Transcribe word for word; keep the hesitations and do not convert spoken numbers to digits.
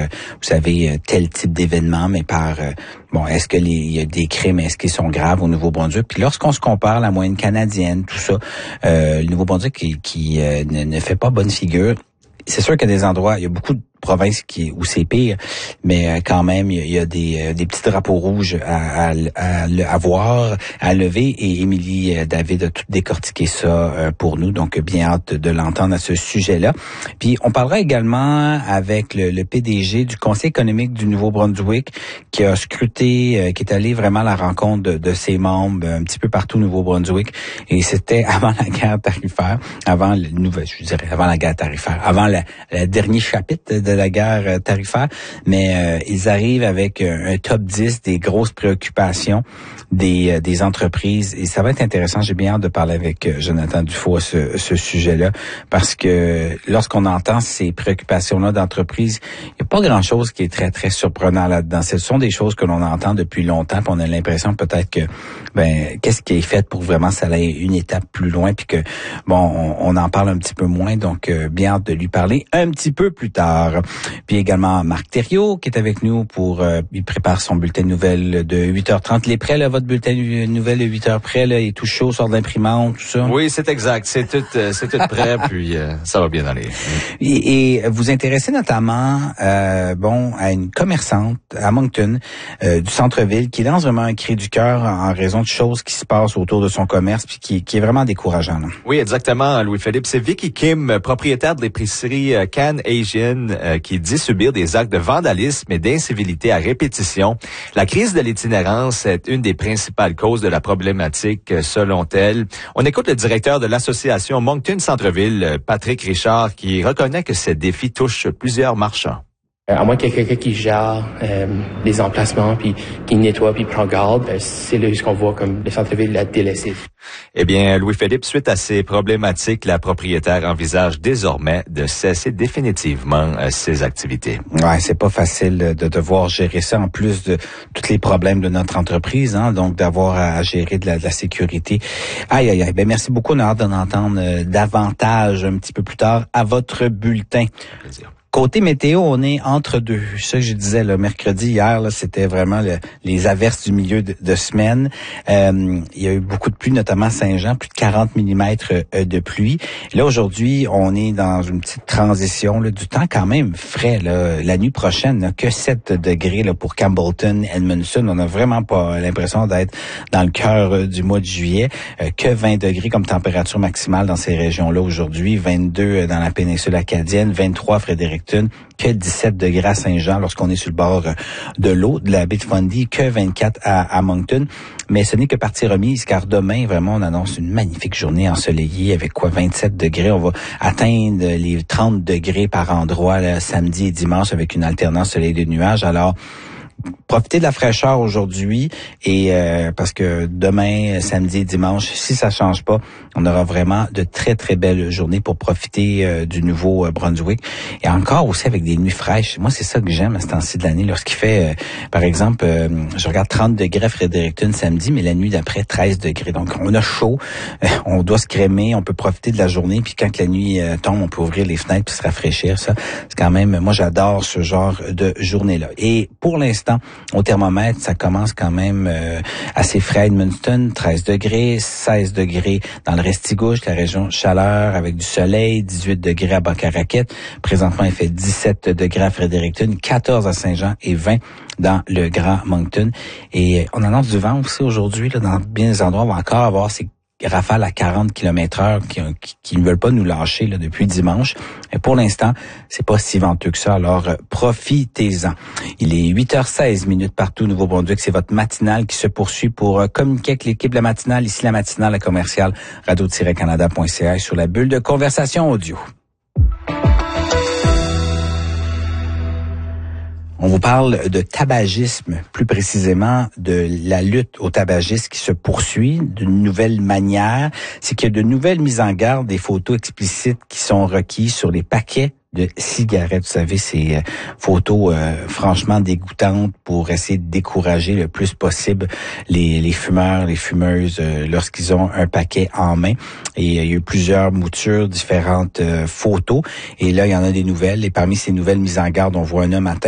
euh, vous savez, tel type d'événement, mais par, euh, bon, est-ce que les, il y a des crimes, est-ce qu'ils sont graves au Nouveau-Brunswick? Puis lorsqu'on se compare la moyenne canadienne, tout ça, euh, le Nouveau-Brunswick qui, qui euh, ne, ne fait pas bonne figure. C'est sûr qu'il y a des endroits, il y a beaucoup de provinces qui, où c'est pire, mais quand même, il y a, il y a des, des petits drapeaux rouges à, à, à, à voir, à lever, et Émilie David a tout décortiqué ça pour nous, donc bien hâte de l'entendre à ce sujet-là. Puis on parlera également avec le, le P D G du Conseil économique du Nouveau-Brunswick qui a scruté, qui est allé vraiment à la rencontre de, de ses membres un petit peu partout au Nouveau-Brunswick, et c'était avant la guerre tarifaire, avant le nouvel, je dirais avant la guerre tarifaire, avant la, le dernier chapitre de de la guerre tarifaire, mais euh, ils arrivent avec un, un top dix des grosses préoccupations des, des entreprises, et ça va être intéressant. J'ai bien hâte de parler avec Jonathan Dufault à ce, ce sujet-là, parce que lorsqu'on entend ces préoccupations-là d'entreprise, il n'y a pas grand-chose qui est très, très surprenant là-dedans. Ce sont des choses que l'on entend depuis longtemps, puis on a l'impression peut-être que, ben, qu'est-ce qui est fait pour vraiment ça aller une étape plus loin, puis que, bon, on, on en parle un petit peu moins, donc euh, bien hâte de lui parler un petit peu plus tard. Puis également Marc Thériault qui est avec nous pour, euh, il prépare son bulletin de nouvelles de huit heures trente. Il est prêt, là, votre bulletin de nouvelles de huit heures près, là, il est tout chaud, sort d'imprimante, tout ça? Oui, c'est exact. C'est tout, euh, c'est tout prêt, puis euh, ça va bien aller. Et, et vous intéressez notamment, euh, bon, à une commerçante à Moncton, euh, du centre-ville, qui lance vraiment un cri du cœur en raison de choses qui se passent autour de son commerce, puis qui, qui est vraiment décourageant, là. Oui, exactement, Louis-Philippe. C'est Vicky Kim, propriétaire de l'épicerie Can Asian, euh, qui dit subir des actes de vandalisme et d'incivilité à répétition. La crise de l'itinérance est une des principales causes de la problématique, selon elle. On écoute le directeur de l'association Moncton Centre-Ville, Patrick Richard, qui reconnaît que ces défis touchent plusieurs marchands. À moins qu'il y ait quelqu'un qui gère euh, les emplacements, puis qui nettoie, puis prend garde, ben, c'est là ce qu'on voit comme le centre-ville l'a délaissé. Eh bien, Louis-Philippe, suite à ces problématiques, la propriétaire envisage désormais de cesser définitivement euh, ses activités. Ouais, c'est pas facile de devoir gérer ça, en plus de tous les problèmes de notre entreprise, hein, donc d'avoir à gérer de la, de la sécurité. Aïe, aïe, aïe. Ben, merci beaucoup. On a hâte d'en entendre euh, davantage un petit peu plus tard à votre bulletin. Plaisir. Côté météo, on est entre deux. C'est ça que je disais le mercredi hier, là, c'était vraiment le, les averses du milieu de, de semaine. Euh, il y a eu beaucoup de pluie, notamment à Saint-Jean, plus de quarante millimètres de pluie. Et là, aujourd'hui, on est dans une petite transition, là, du temps quand même frais. Là. La nuit prochaine, là, que sept degrés là, pour Campbellton, Edmondson. On n'a vraiment pas l'impression d'être dans le cœur du mois de juillet. Euh, que vingt degrés comme température maximale dans ces régions-là aujourd'hui. vingt-deux dans la péninsule acadienne, vingt-trois à Fredericton, que dix-sept degrés à Saint-Jean lorsqu'on est sur le bord de l'eau, de la baie de Fundy, que vingt-quatre à, à Moncton. Mais ce n'est que partie remise, car demain, vraiment, on annonce une magnifique journée ensoleillée avec quoi vingt-sept degrés. On va atteindre les trente degrés par endroit là, samedi et dimanche avec une alternance soleil de nuages. Alors, profitez de la fraîcheur aujourd'hui, et euh, parce que demain, samedi et dimanche, si ça change pas, on aura vraiment de très très belles journées pour profiter euh, du nouveau euh, Brunswick, et encore aussi avec des nuits fraîches. Moi, c'est ça que j'aime à ce temps-ci de l'année, lorsqu'il fait, euh, par exemple, euh, je regarde trente degrés à Fredericton samedi, mais la nuit d'après treize degrés. Donc on a chaud, euh, on doit se crémer, on peut profiter de la journée, puis quand la nuit euh, tombe, on peut ouvrir les fenêtres puis se rafraîchir. Ça, c'est quand même, moi j'adore ce genre de journée-là. Et pour l'instant, au thermomètre, ça commence quand même euh, assez frais à Edmundston, treize degrés, seize degrés dans le Restigouche, la région chaleur avec du soleil, dix-huit degrés à Bocarakette. Présentement, il fait dix-sept degrés à Fredericton, quatorze à Saint-Jean et vingt dans le Grand Moncton. Et on annonce du vent aussi aujourd'hui, là, dans bien des endroits. On va encore avoir ces rafales à quarante kilomètres heure qui, qui, qui ne veulent pas nous lâcher là, depuis dimanche. Et pour l'instant, c'est pas si venteux que ça, alors euh, profitez-en. Il est huit heures seize minutes partout au Nouveau-Brunswick. C'est votre matinale qui se poursuit pour euh, communiquer avec l'équipe de la matinale. Ici, la matinale, la commerciale, radio tiret canada point c a sur la bulle de conversation audio. On vous parle de tabagisme, plus précisément de la lutte au tabagisme qui se poursuit d'une nouvelle manière. C'est qu'il y a de nouvelles mises en garde, des photos explicites qui sont requises sur les paquets de cigarettes. Vous savez, ces euh, photos euh, franchement dégoûtantes pour essayer de décourager le plus possible les, les fumeurs, les fumeuses euh, lorsqu'ils ont un paquet en main. Et il y a eu plusieurs moutures, différentes euh, photos. Et là, il y en a des nouvelles. Et parmi ces nouvelles mises en garde, on voit un homme atteint